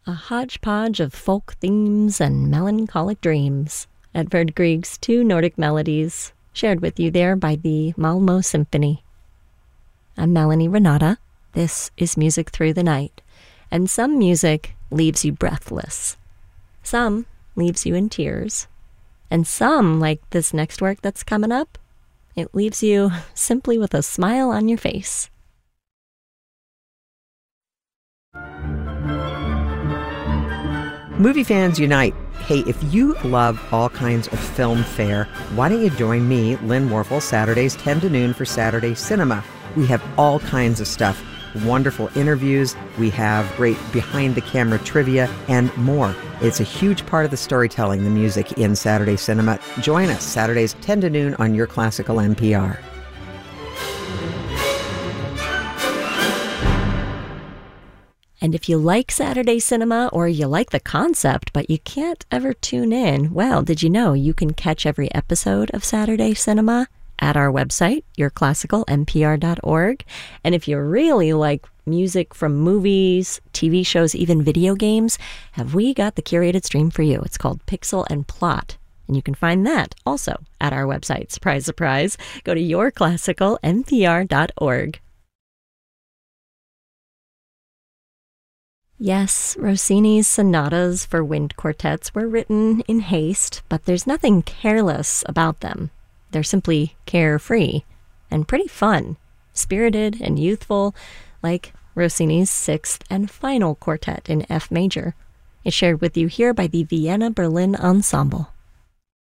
a hodgepodge of folk themes and melancholic dreams. Edvard Grieg's two Nordic melodies, shared with you there by the Malmö Symphony. I'm Melanie Renata. This is Music Through the Night. And some music leaves you breathless. Some leaves you in tears. And some, like this next work that's coming up, it leaves you simply with a smile on your face. Movie fans unite. Hey, if you love all kinds of film fare, why don't you join me, Lynn Warfel, Saturdays 10 to noon for Saturday Cinema. We have all kinds of stuff. Wonderful interviews, we have great behind-the-camera trivia, and more. It's a huge part of the storytelling, the music in Saturday Cinema. Join us Saturdays 10 to noon on your classical NPR. And if you like Saturday Cinema or you like the concept but you can't ever tune in, well, did you know you can catch every episode of Saturday Cinema at our website, yourclassicalnpr.org. And if you really like music from movies, TV shows, even video games, have we got the curated stream for you. It's called Pixel and Plot. And you can find that also at our website. Surprise, surprise. Go to yourclassicalnpr.org. Yes, Rossini's sonatas for wind quartets were written in haste, but there's nothing careless about them. They're simply carefree and pretty fun, spirited and youthful, like Rossini's sixth and final quartet in F major. It's shared with you here by the Vienna Berlin Ensemble.